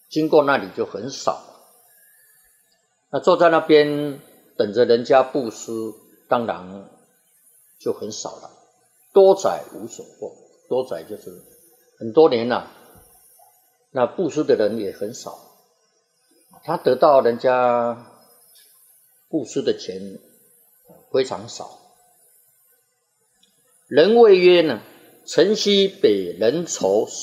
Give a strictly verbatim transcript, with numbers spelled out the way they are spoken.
经过那里就很少。那坐在那边等着人家布施，当然就很少了。多载无所获，多载就是很多年了，那布施的人也很少，他得到人家布施的钱非常少。人谓曰呢，晨曦北人愁